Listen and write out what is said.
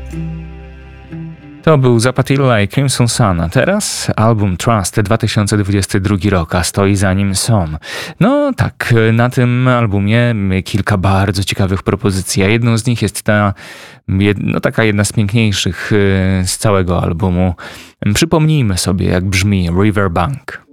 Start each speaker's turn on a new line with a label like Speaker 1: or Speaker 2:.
Speaker 1: To był Zapatilla i Crimson Sun, a teraz album Trust 2022 rok, a stoi za nim Som. No tak, na tym albumie kilka bardzo ciekawych propozycji, a jedną z nich jest taka jedna z piękniejszych z całego albumu. Przypomnijmy sobie, jak brzmi Riverbank.